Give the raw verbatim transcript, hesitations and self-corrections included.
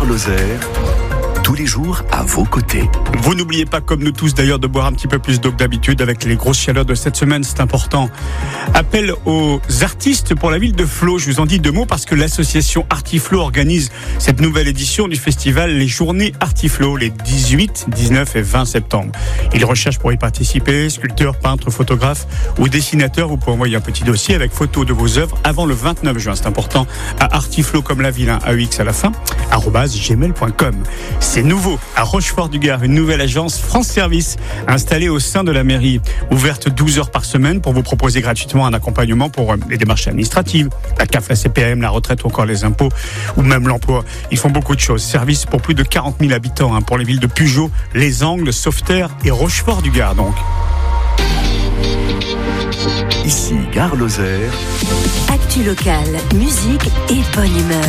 Gare Lozère, tous les jours à vos côtés. Vous n'oubliez pas, comme nous tous d'ailleurs, de boire un petit peu plus d'eau que d'habitude avec les grosses chaleurs de cette semaine, c'est important. Appel aux artistes pour la ville de Flaux. Je vous en dis deux mots parce que l'association Artiflo organise cette nouvelle édition du festival Les Journées Artiflo les dix-huit, dix-neuf et vingt septembre. Ils recherchent pour y participer sculpteurs, peintres, photographes ou dessinateurs. Vous pouvez envoyer un petit dossier avec photos de vos œuvres avant le vingt-neuf juin. C'est important, à Artiflo comme la ville, hein, A U X à la fin, arobase gmail point com. C'est nouveau à Rochefort-du-Gard, une nouvelle agence France Service installée au sein de la mairie, ouverte douze heures par semaine pour vous proposer gratuitement un accompagnement pour les démarches administratives, la C A F, la C P M, la retraite ou encore les impôts ou même l'emploi. Ils font beaucoup de choses. Service pour plus de quarante mille habitants, hein, pour les villes de Pugeot, Les Angles, Sauveterre et Rochefort-du-Gard donc. Ici Gare Lozère. Actu locale, musique et bonne humeur.